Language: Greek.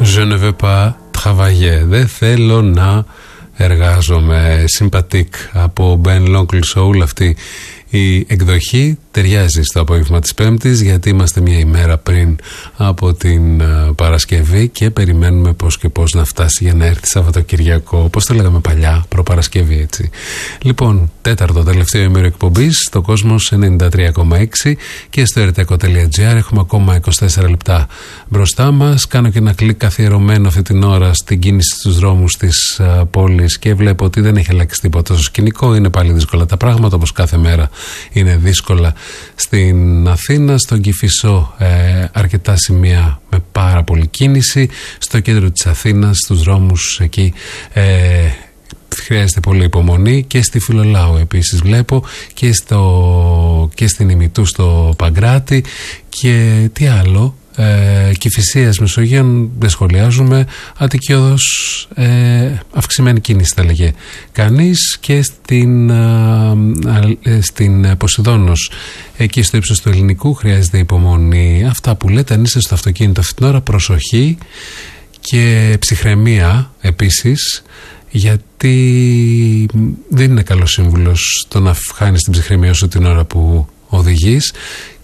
Je ne veux pas travailler. Δεν θέλω να εργάζομαι. Sympathique από Ben Lonkel Soul. Αυτή η εκδοχή ταιριάζει στο απόγευμα της Πέμπτης, γιατί είμαστε μια ημέρα πριν από την Παρασκευή και περιμένουμε πώς και πώς να φτάσει για να έρθει Σαββατοκυριακό, όπως το λέγαμε παλιά, προπαρασκευή, έτσι. Λοιπόν, τέταρτο τελευταίο ημέρο εκπομπής στο Κόσμος 93,6 και στο rtco.gr. Έχουμε ακόμα 24 λεπτά μπροστά μας. Κάνω και ένα κλικ καθιερωμένο αυτή την ώρα στην κίνηση στους δρόμους της πόλης και βλέπω ότι δεν έχει αλλάξει τίποτα στο σκηνικό. Είναι πάλι δύσκολα τα πράγματα, όπως κάθε μέρα είναι δύσκολα στην Αθήνα. Στον Κηφισό αρκετά σημεία με πάρα πολλή κίνηση. Στο κέντρο της Αθήνας, στους δρόμους εκεί χρειάζεται πολύ υπομονή. Και στη Φιλολάου επίσης βλέπω, και στην Ημιτού στο Παγκράτη. Και τι άλλο, Κηφισίας Μεσογείων δεν σχολιάζουμε. Αττική Οδός, αυξημένη κίνηση θα λέγε κανείς. Και στην Ποσειδώνος, εκεί στο ύψος του Ελληνικού, χρειάζεται υπομονή. Αυτά που λέτε, αν είστε στο αυτοκίνητο αυτή την ώρα, προσοχή και ψυχραιμία επίσης, γιατί δεν είναι καλός σύμβουλος το να χάνεις την ψυχραιμία σου την ώρα που οδηγείς.